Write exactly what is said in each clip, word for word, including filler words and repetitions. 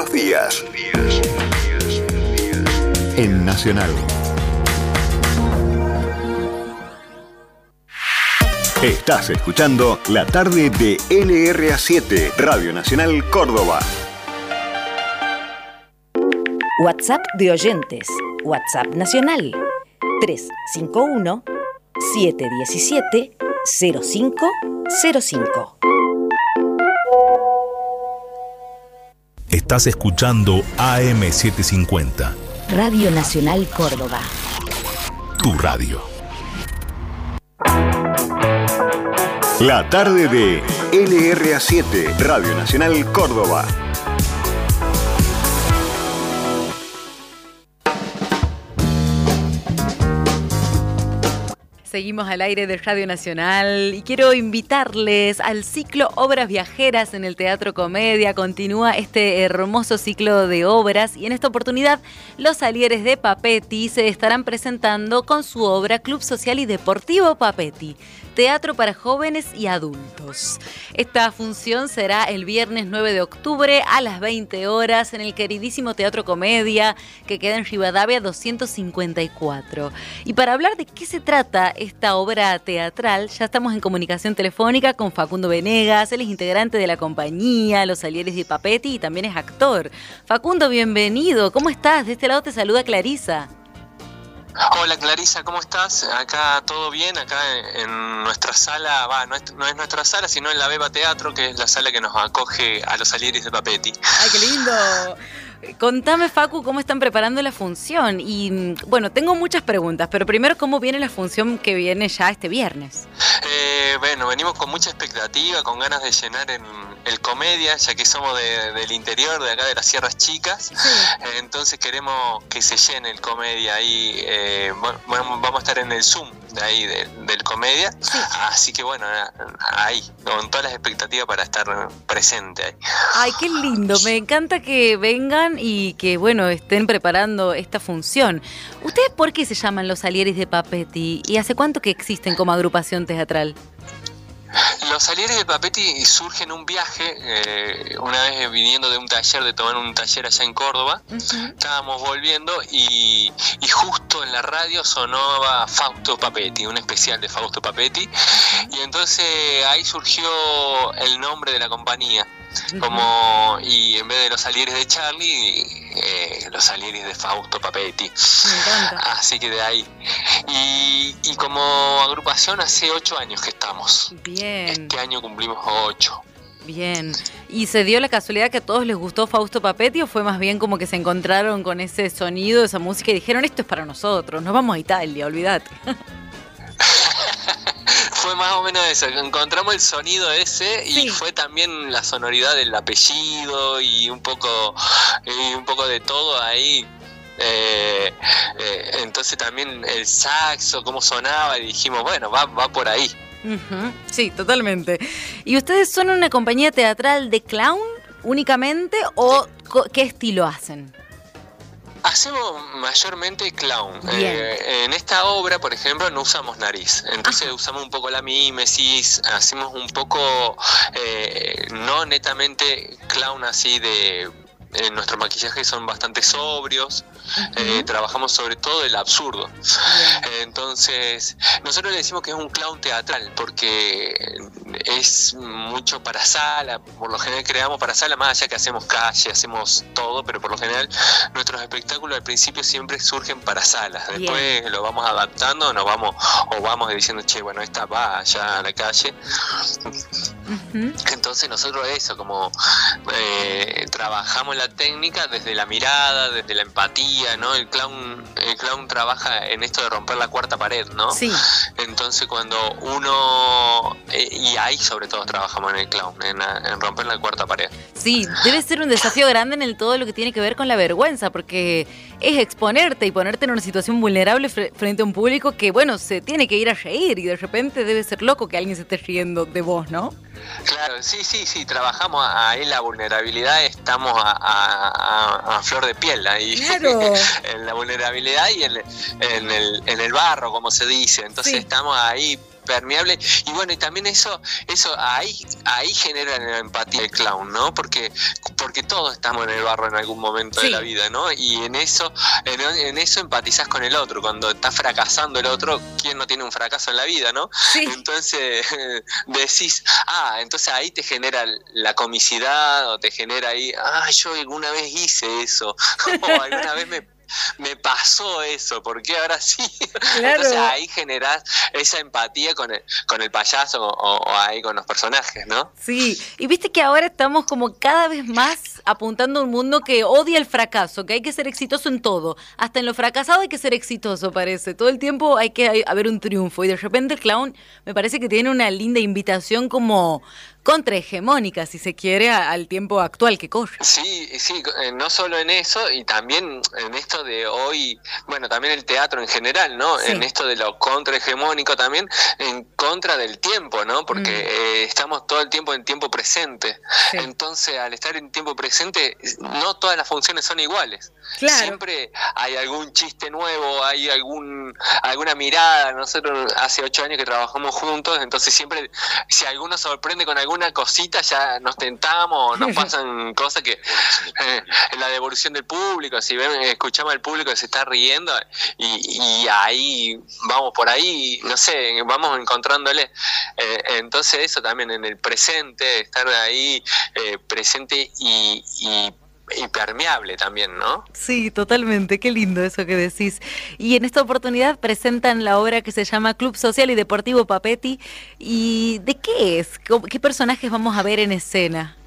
los días. En Nacional. Estás escuchando la tarde de L R A siete, Radio Nacional Córdoba. WhatsApp de oyentes. WhatsApp nacional. tres cinco uno, siete uno siete, cero cinco cero cinco. Estás escuchando A M setecientos cincuenta. Radio Nacional Córdoba. Tu radio. La tarde de L R A siete, Radio Nacional Córdoba. Seguimos al aire de Radio Nacional y quiero invitarles al ciclo Obras Viajeras en el Teatro Comedia. Continúa este hermoso ciclo de obras y en esta oportunidad los Salieres de Papetti se estarán presentando con su obra Club Social y Deportivo Papetti, teatro para jóvenes y adultos. Esta función será el viernes nueve de octubre a las veinte horas en el queridísimo Teatro Comedia, que queda en Rivadavia doscientos cincuenta y cuatro. Y para hablar de qué se trata esta obra teatral, ya estamos en comunicación telefónica con Facundo Venegas. Él es integrante de la compañía Los Salieres de Papetti y también es actor. Facundo, bienvenido. ¿Cómo estás? De este lado te saluda Clarisa. Hola Clarisa, ¿cómo estás? Acá todo bien, acá en nuestra sala, va, no es, no es nuestra sala, sino en la Beba Teatro, que es la sala que nos acoge a los Salieres de Papetti. ¡Ay, qué lindo! Contame, Facu, cómo están preparando la función. Y bueno, tengo muchas preguntas, pero primero, ¿cómo viene la función que viene ya este viernes? Eh, bueno, venimos con mucha expectativa, con ganas de llenar en el Comedia, ya que somos de, del interior, de acá de las Sierras Chicas. Sí. Eh, entonces queremos que se llene el Comedia ahí. Eh, bueno, vamos a estar en el Zoom de ahí de, del Comedia. Sí. Así que bueno, ahí, con todas las expectativas para estar presente ahí. Ay, qué lindo. Me encanta que vengan y que, bueno, estén preparando esta función. ¿Ustedes por qué se llaman Los Salieres de Papetti? ¿Y hace cuánto que existen como agrupación teatral? Los Salieres de Papetti surgen un viaje, eh, una vez viniendo de un taller, de tomar un taller allá en Córdoba. Uh-huh. Estábamos volviendo y, y justo en la radio sonaba Fausto Papetti, un especial de Fausto Papetti. Y entonces ahí surgió el nombre de la compañía. Como, y en vez de Los Salieres de Charlie, eh, Los Salieres de Fausto Papetti. Así que de ahí. Y, y como agrupación hace ocho años que estamos. Bien. Este año cumplimos ocho. Bien. ¿Y se dio la casualidad que a todos les gustó Fausto Papetti o fue más bien como que se encontraron con ese sonido, esa música y dijeron, esto es para nosotros, nos vamos a Italia, olvídate? Fue más o menos eso, encontramos el sonido ese y sí. Fue también la sonoridad del apellido y un poco y un poco de todo ahí. Eh, eh, entonces también el saxo, cómo sonaba, y dijimos, bueno, va, va por ahí. Uh-huh. Sí, totalmente. ¿Y ustedes son una compañía teatral de clown únicamente o qué estilo hacen? Hacemos mayormente clown. Eh, en esta obra, por ejemplo, no usamos nariz. Entonces Ajá. usamos un poco la mímesis, hacemos un poco, eh, no netamente clown así de... Eh, nuestros maquillajes son bastante sobrios, uh-huh. eh, trabajamos sobre todo el absurdo. Uh-huh. Entonces, nosotros le decimos que es un clown teatral porque es mucho para sala, por lo general creamos para sala, más allá que hacemos calle, hacemos todo, pero por lo general nuestros espectáculos al principio siempre surgen para salas, después yeah. lo vamos adaptando, nos vamos o vamos diciendo, che, bueno, esta va allá a la calle. Uh-huh. Entonces nosotros eso, como eh, trabajamos la técnica desde la mirada, desde la empatía, ¿no? El clown, el clown trabaja en esto de romper la cuarta pared, ¿no? Sí. Entonces cuando uno, eh, y ahí sobre todo trabajamos en el clown, en, en romper la cuarta pared. Sí, debe ser un desafío grande en el todo lo que tiene que ver con la vergüenza, porque es exponerte y ponerte en una situación vulnerable fre- frente a un público que, bueno, se tiene que ir a reír y de repente debe ser loco que alguien se esté riendo de vos, ¿no? Claro, sí, sí, sí, trabajamos ahí la vulnerabilidad, estamos a, a, a, a flor de piel ahí, claro. En la vulnerabilidad y en, en, el, en el barro, como se dice, entonces sí. Estamos ahí permeable, y bueno, y también eso, eso ahí, ahí genera la empatía del clown, ¿no? Porque, porque todos estamos en el barro en algún momento sí. de la vida, ¿no? Y en eso, en, en eso empatizás con el otro, cuando está fracasando el otro, ¿quién no tiene un fracaso en la vida, no? Sí. Entonces decís, ah, entonces ahí te genera la comicidad, o te genera ahí, ah, yo alguna vez hice eso, o alguna vez me me pasó eso, ¿por qué ahora sí? Claro. Entonces ahí generás esa empatía con el, con el payaso o, o ahí con los personajes, ¿no? Sí, y viste que ahora estamos como cada vez más apuntando a un mundo que odia el fracaso, que hay que ser exitoso en todo, hasta en lo fracasado hay que ser exitoso, parece, todo el tiempo hay que haber un triunfo, y de repente el clown me parece que tiene una linda invitación como contrahegemónica, si se quiere, al tiempo actual que corre. Sí, sí, no solo en eso, y también en esto de hoy, bueno, también el teatro en general, ¿no? Sí. En esto de lo contrahegemónico también, en contra del tiempo, ¿no? Porque mm. eh, estamos todo el tiempo en tiempo presente. Sí. Entonces, al estar en tiempo presente, no todas las funciones son iguales. Claro. Siempre hay algún chiste nuevo, hay algún alguna mirada. Nosotros hace ocho años que trabajamos juntos, entonces siempre, si alguno sorprende con alguna cosita, ya nos tentamos, nos pasan cosas que eh, en la devolución del público, si ven, escuchamos al público que se está riendo, y, y ahí vamos por ahí, no sé, vamos encontrándole. Eh, entonces eso también en el presente, estar ahí eh, presente y, y y permeable también, ¿no? Sí, totalmente, qué lindo eso que decís. Y en esta oportunidad presentan la obra que se llama Club Social y Deportivo Papetti. ¿Y de qué es? ¿Qué personajes vamos a ver en escena?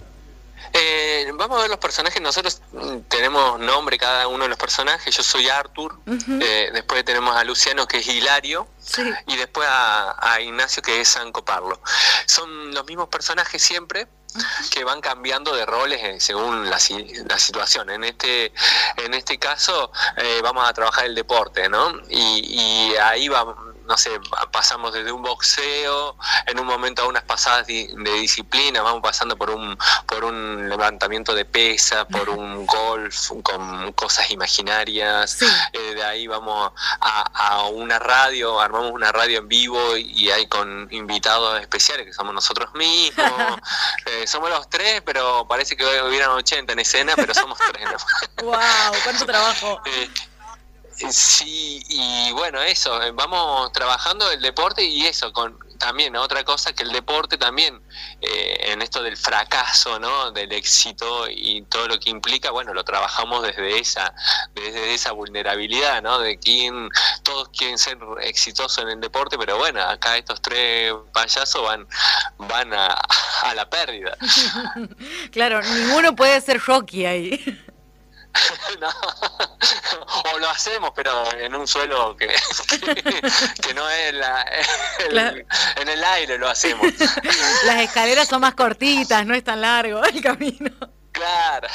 Eh, vamos a ver los personajes. Nosotros tenemos nombre cada uno de los personajes. Yo soy Arthur, uh-huh. eh, después tenemos a Luciano, que es Hilario, sí. y después a, a Ignacio, que es Sanco Parlo. Son los mismos personajes siempre, que van cambiando de roles eh, según la, la situación. En este en este caso eh, vamos a trabajar el deporte, ¿no? Y, y ahí va, no sé, pasamos desde un boxeo, en un momento a unas pasadas de, de disciplina, vamos pasando por un por un levantamiento de pesa, por un golf con cosas imaginarias, sí. eh, de ahí vamos a, a una radio, armamos una radio en vivo, y hay con invitados especiales que somos nosotros mismos. eh, somos los tres, pero parece que hubieran ochenta en escena, pero somos tres, ¿no? ¡Wow! ¡Cuánto trabajo! eh, Sí, y bueno, eso, vamos trabajando el deporte, y eso, con también otra cosa, que el deporte también, eh, en esto del fracaso, ¿no? Del éxito y todo lo que implica, bueno, lo trabajamos desde esa desde esa vulnerabilidad, ¿no? De quien todos quieren ser exitosos en el deporte, pero bueno, acá estos tres payasos van van a, a la pérdida. Claro, ninguno puede ser Rocky ahí. No, o lo hacemos, pero en un suelo que, que, que no es la, el, claro. En el aire lo hacemos. Las escaleras son más cortitas, no es tan largo el camino. Claro.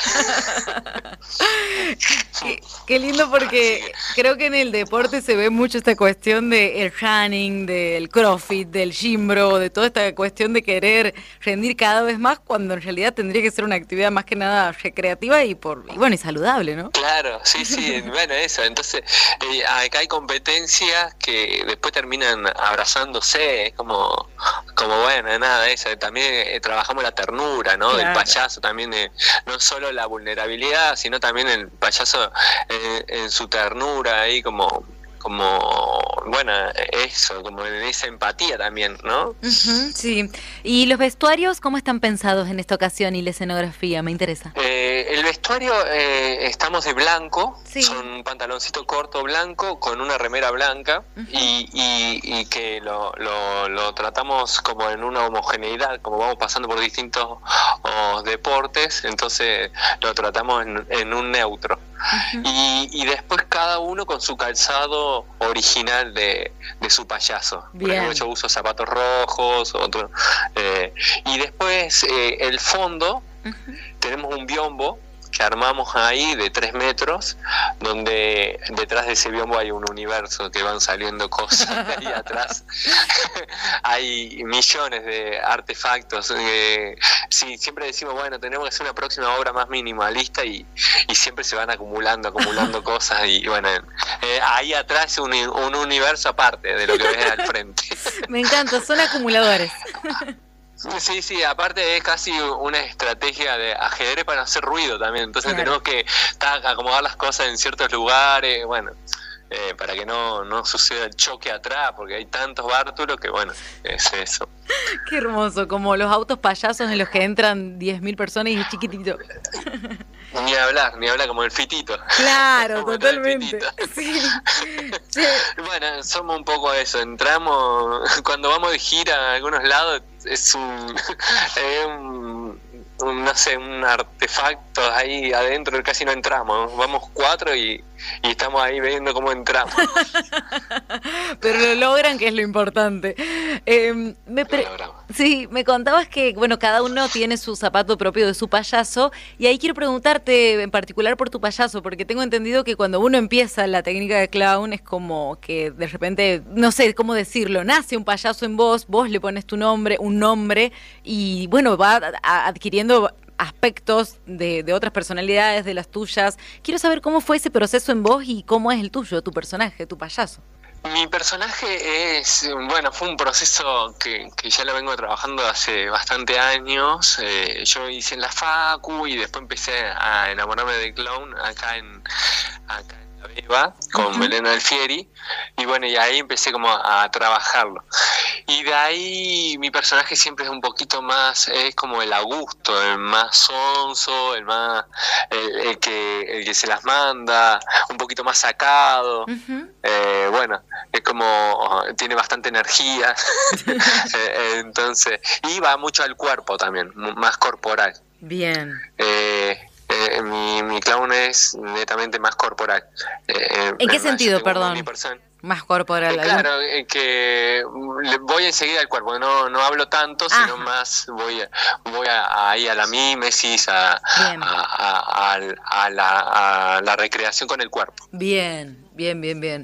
Qué, qué lindo, porque creo que en el deporte se ve mucho esta cuestión del running, del crossfit, del gimbro, de toda esta cuestión de querer rendir cada vez más, cuando en realidad tendría que ser una actividad más que nada recreativa y por y bueno y saludable, ¿no? Claro, sí, sí, bueno, eso. Entonces, eh, acá hay competencias que después terminan abrazándose, es como, como bueno, nada de eso. También eh, trabajamos la ternura, ¿no? Claro. Del payaso también. Eh, no solo la vulnerabilidad, sino también el payaso en, en su ternura ahí, como como bueno, eso, como en esa empatía también, ¿no? Uh-huh, sí. ¿Y los vestuarios cómo están pensados en esta ocasión, y la escenografía? Me interesa. Eh, el vestuario, eh, estamos de blanco, sí. Son un pantaloncito corto blanco con una remera blanca, uh-huh. y, y, y que lo, lo, lo tratamos como en una homogeneidad, como vamos pasando por distintos oh, deportes, entonces lo tratamos en, en un neutro. Uh-huh. y, y después cada uno con su calzado original de, de su payaso. Bien. Por ejemplo, yo uso zapatos rojos, otro, eh, y después eh, el fondo, uh-huh. tenemos un biombo que armamos ahí de tres metros, donde detrás de ese biombo hay un universo que van saliendo cosas de ahí atrás. Hay millones de artefactos. Eh, sí, siempre decimos, bueno, tenemos que hacer una próxima obra más minimalista y, y siempre se van acumulando, acumulando cosas. Y bueno, eh, ahí atrás es un, un universo aparte de lo que ves al frente. Me encanta, son acumuladores. Sí, sí, aparte es casi una estrategia de ajedrez para no hacer ruido también, entonces claro. Tenemos que ta, acomodar las cosas en ciertos lugares, bueno, eh, para que no, no suceda el choque atrás, porque hay tantos bártulos que bueno, es eso. Qué hermoso, como los autos payasos en los que entran diez mil personas y es chiquitito. Ni hablar, ni hablar como el fitito. Claro, totalmente. Sí. Sí. Bueno, somos un poco eso, entramos, cuando vamos de gira a algunos lados, es un, es un, un no sé, un artefacto ahí adentro, casi no entramos, vamos cuatro y, y estamos ahí viendo cómo entramos. Pero lo logran, que es lo importante. Eh, me pre- sí, me contabas que, bueno, cada uno tiene su zapato propio de su payaso, y ahí quiero preguntarte en particular por tu payaso, porque tengo entendido que cuando uno empieza la técnica de clown es como que de repente, no sé cómo decirlo, nace un payaso en vos, vos le pones tu nombre, un nombre, y bueno, va a- adquiriendo aspectos de, de otras personalidades, de las tuyas. Quiero saber cómo fue ese proceso en vos y cómo es el tuyo, tu personaje, tu payaso. Mi personaje es, bueno, fue un proceso que, que ya lo vengo trabajando hace bastante años. Eh, yo hice en la facu y después empecé a enamorarme del clown acá en, acá en La Beba, con uh-huh. Belén Alfieri. Y bueno, y ahí empecé como a, a trabajarlo. Y de ahí mi personaje siempre es un poquito más, es como el Augusto, el más sonso, el más, el, el que el que se las manda, un poquito más sacado. Uh-huh. Eh, bueno, es como, tiene bastante energía. Entonces, y va mucho al cuerpo también, más corporal. Bien. Eh, eh, mi, mi clown es netamente más corporal. Eh, ¿En qué sentido, perdón? Mi persona. Más corporal. Eh, claro, eh, que voy enseguida al cuerpo, no no hablo tanto, Ajá. sino más voy a, voy a, ahí a la mímesis, a, a, a, a, a, la, a la recreación con el cuerpo. Bien, bien, bien, bien.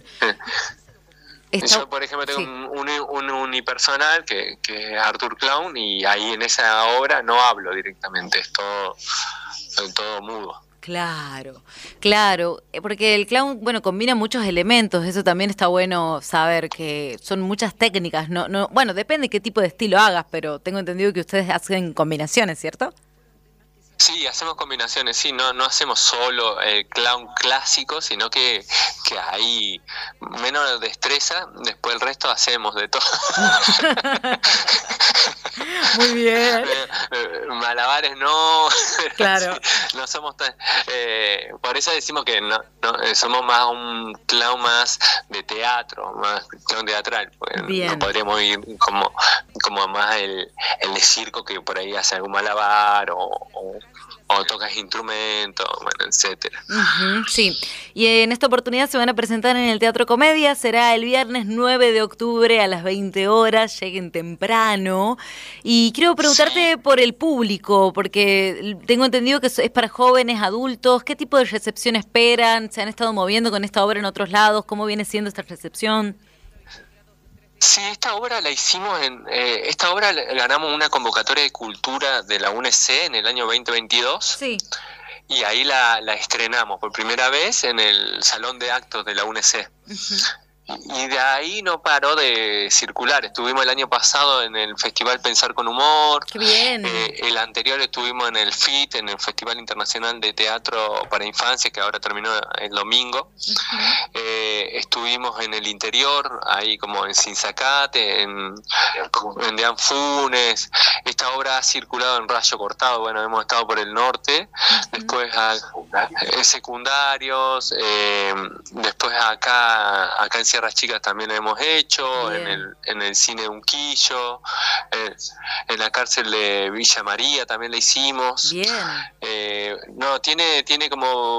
Está... Yo, por ejemplo, tengo sí. un, un, un unipersonal que, que es Arthur Clown, y ahí en esa obra no hablo directamente, es todo, todo mudo. Claro, claro, porque el clown, bueno, combina muchos elementos, eso también está bueno saber, que son muchas técnicas, no, no, bueno, depende qué tipo de estilo hagas, pero tengo entendido que ustedes hacen combinaciones, ¿cierto? Sí, hacemos combinaciones, sí, no no hacemos solo el clown clásico, sino que, que hay menos destreza, después el resto hacemos de todo. Muy bien. Malabares no, claro. Sí, no somos tan, eh, por eso decimos que no, no somos más un clown más de teatro, más clown teatral, bien. No podríamos ir como, como más el, el de circo, que por ahí hace algún malabar o, o o tocas instrumentos, bueno, etcétera. Uh-huh, sí, y en esta oportunidad se van a presentar en el Teatro Comedia, será el viernes nueve de octubre a las veinte horas, lleguen temprano, y quiero preguntarte sí. por el público, porque tengo entendido que es para jóvenes, adultos, ¿qué tipo de recepción esperan? ¿Se han estado moviendo con esta obra en otros lados? ¿Cómo viene siendo esta recepción? Sí, esta obra la hicimos en, eh, esta obra ganamos una convocatoria de cultura de la U N C en el año veinte veintidós. Sí. Y ahí la, la estrenamos por primera vez en el Salón de Actos de la U N C. Uh-huh. Y de ahí no paró de circular. Estuvimos el año pasado en el Festival Pensar con Humor. ¡Qué bien! Eh, el anterior estuvimos en el F I T, en el Festival Internacional de Teatro para Infancia, que ahora terminó el domingo. Uh-huh. Eh, estuvimos en el interior, ahí como en Sinzacate, en, en Deán Funes. Esta obra ha circulado en Rayo Cortado. Bueno, hemos estado por el norte. Uh-huh. Después a, a secundarios. Eh, después acá, acá en Sierras Chicas también lo hemos hecho, en el, en el cine Unquillo, eh, en la cárcel de Villa María también la hicimos. Bien. Eh, no, tiene, tiene como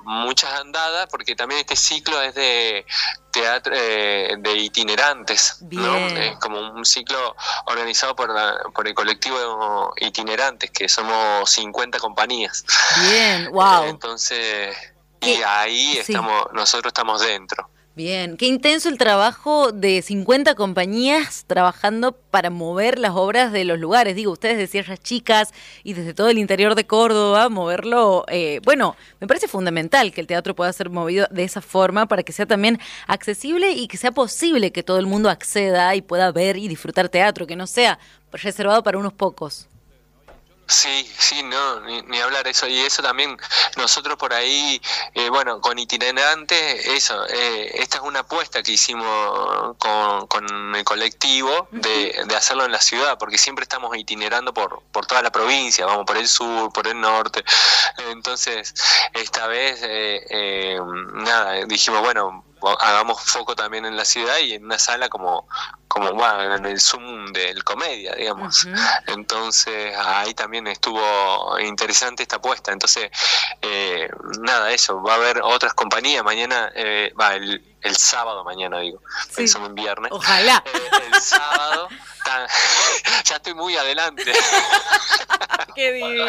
muchas andadas, porque también este ciclo es de teatro eh, de itinerantes, ¿no? Es como un ciclo organizado por, la, por el colectivo Itinerantes, que somos cincuenta compañías. Bien, wow. Eh, entonces, y ahí sí. estamos, nosotros estamos dentro. Bien, qué intenso el trabajo de cincuenta compañías trabajando para mover las obras de los lugares. Digo, ustedes de Sierras Chicas y desde todo el interior de Córdoba, moverlo, eh, bueno, me parece fundamental que el teatro pueda ser movido de esa forma para que sea también accesible y que sea posible que todo el mundo acceda y pueda ver y disfrutar teatro, que no sea reservado para unos pocos. Sí, sí, no, ni, ni hablar eso, y eso también, nosotros por ahí, eh, bueno, con Itinerantes, eso, eh, esta es una apuesta que hicimos con, con el colectivo de, de hacerlo en la ciudad, porque siempre estamos itinerando por, por toda la provincia, vamos por el sur, por el norte, entonces, esta vez, eh, eh, nada, dijimos, bueno, hagamos foco también en la ciudad y en una sala como como bueno, en el Zoom del Comedia, digamos. Uh-huh. Entonces ahí también estuvo interesante esta apuesta. Entonces eh, nada, eso, va a haber otras compañías mañana, eh, va el, el sábado mañana, digo, sí. Pensamos en viernes. Ojalá. Eh, el sábado, tan, ya estoy muy adelante. Qué divino.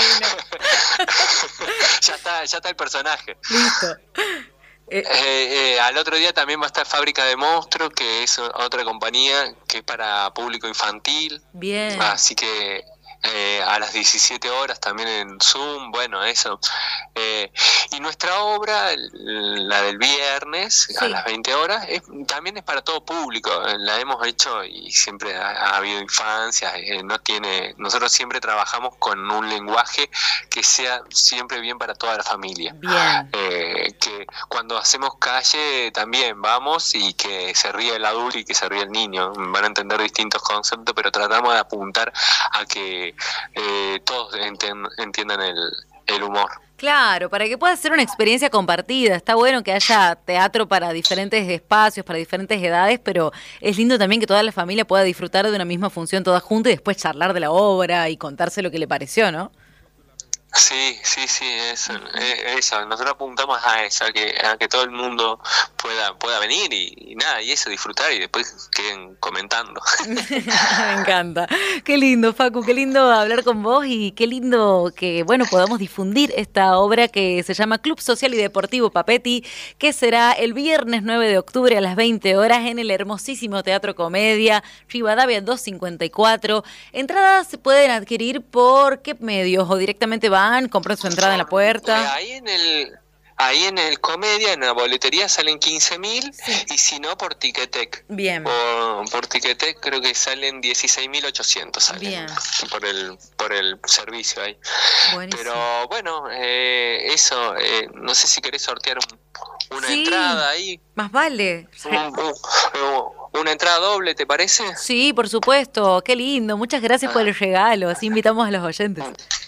ya está, ya está el personaje. Listo. Eh, eh, al otro día también va a estar Fábrica de Monstruos, que es otra compañía que es para público infantil. Bien. Así que eh, a las diecisiete horas también en Zoom, bueno, eso. Eh, y nuestra obra, la del viernes, sí. a las veinte horas, es, también es para todo público. La hemos hecho y siempre ha, ha habido infancias. Eh, no tiene, nosotros siempre trabajamos con un lenguaje que sea siempre bien para toda la familia. Bien. Eh, que cuando hacemos calle también vamos y que se ríe el adulto y que se ríe el niño. Van a entender distintos conceptos, pero tratamos de apuntar a que eh, todos enten, entiendan el, el humor. Claro, para que pueda ser una experiencia compartida. Está bueno que haya teatro para diferentes espacios, para diferentes edades, pero es lindo también que toda la familia pueda disfrutar de una misma función toda junta y después charlar de la obra y contarse lo que le pareció, ¿no? Sí, sí, sí, eso, eh, eso. Nosotros apuntamos a eso, a que, a que todo el mundo pueda pueda venir y, y nada, y eso, disfrutar y después queden comentando. Me encanta. Qué lindo, Facu, qué lindo hablar con vos y qué lindo que, bueno, podamos difundir esta obra que se llama Club Social y Deportivo Papetti, que será el viernes nueve de octubre a las veinte horas en el hermosísimo Teatro Comedia, Rivadavia doscientos cincuenta y cuatro. Entradas se pueden adquirir por qué medios o directamente van, compran su entrada en la puerta. Ahí en el ahí en el Comedia, en la boletería salen quince mil, sí. Y si no por Ticketek. Bien. Por, por Ticketek creo que salen dieciséis mil ochocientos salen. Bien. por el por el servicio ahí. Buenísimo. Pero bueno, eh, eso, eh, no sé si querés sortear un, una sí, entrada ahí. Más vale. Un, un, una entrada doble, ¿te parece? Sí, por supuesto. Qué lindo. Muchas gracias ah. por el regalo. Así invitamos a los oyentes.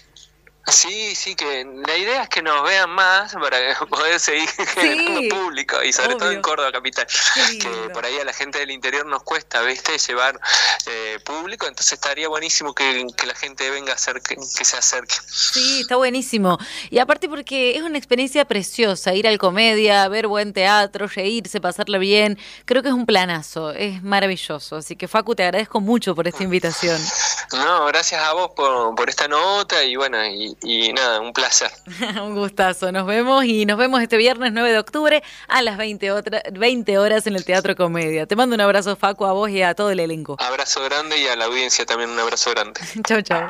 Sí, sí, que la idea es que nos vean más para poder seguir sí, generando público y sobre obvio. Todo en Córdoba capital, que por ahí a la gente del interior nos cuesta, ¿viste? Llevar eh, público, entonces estaría buenísimo que, que la gente venga a hacer que, que se acerque. Sí, está buenísimo. Y aparte porque es una experiencia preciosa, ir al Comedia, ver buen teatro, reírse, pasarla bien. Creo que es un planazo, es maravilloso. Así que Facu, te agradezco mucho por esta invitación. No, gracias a vos por, por esta nota y bueno, y Y nada, un placer. Un gustazo. Nos vemos y nos vemos este viernes nueve de octubre a las veinte horas en el Teatro Comedia. Te mando un abrazo, Facu, a vos y a todo el elenco. Abrazo grande y a la audiencia también un abrazo grande. Chau, chau.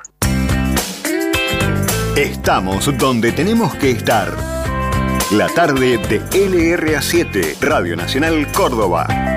Estamos donde tenemos que estar. La tarde de L R A siete, Radio Nacional Córdoba.